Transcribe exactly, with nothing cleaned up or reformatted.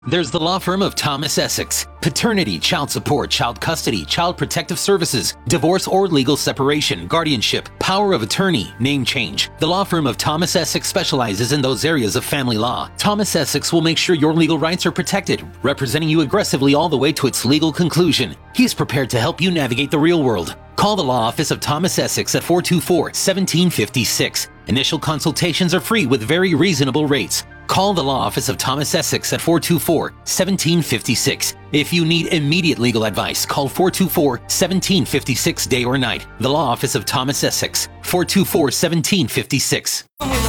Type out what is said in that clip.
There's the law firm of Thomas Essex. Paternity, child support, child custody, child protective services, divorce or legal separation, guardianship, power of attorney, name change. The law firm of Thomas Essex specializes in those areas of family law. Thomas Essex will make sure your legal rights are protected, representing you aggressively all the way to its legal conclusion. He's prepared to help you navigate the real world. Call the law office of Thomas Essex at four two four, one seven five six. Initial consultations are free with very reasonable rates. Call the law office of Thomas Essex at four two four, one seven five six. If you need immediate legal advice, call four two four, one seven five six day or night. The law office of Thomas Essex, four two four, one seven five six.